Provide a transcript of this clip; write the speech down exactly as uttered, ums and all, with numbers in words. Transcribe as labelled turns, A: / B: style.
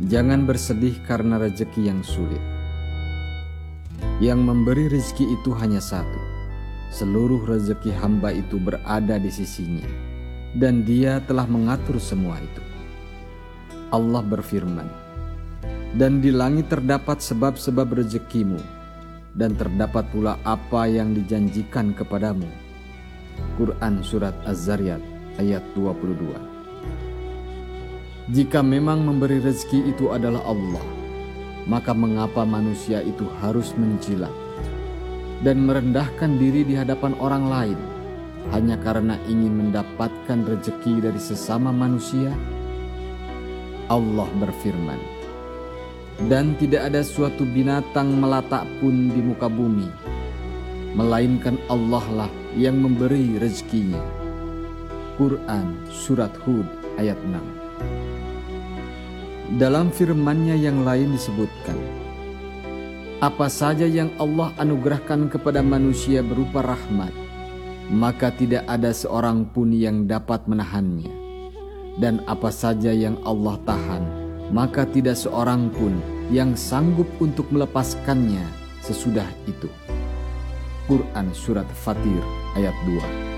A: Jangan bersedih karena rezeki yang sulit. Yang memberi rezeki itu hanya satu. Seluruh rezeki hamba itu berada di sisinya, dan Dia telah mengatur semua itu. Allah berfirman, "Dan di langit terdapat sebab-sebab rezekimu, dan terdapat pula apa yang dijanjikan kepadamu." Quran Surat Az-Zariyat ayat dua puluh dua. Jika memang memberi rezeki itu adalah Allah, maka mengapa manusia itu harus menjilat dan merendahkan diri di hadapan orang lain hanya karena ingin mendapatkan rezeki dari sesama manusia? Allah berfirman, "Dan tidak ada suatu binatang melata pun di muka bumi, melainkan Allah lah yang memberi rezekinya." Quran Surat Hud ayat enam. Dalam firman-Nya yang lain disebutkan, apa saja yang Allah anugerahkan kepada manusia berupa rahmat, maka tidak ada seorang pun yang dapat menahannya. Dan apa saja yang Allah tahan, maka tidak seorang pun yang sanggup untuk melepaskannya sesudah itu. Quran Surat Fatir ayat dua.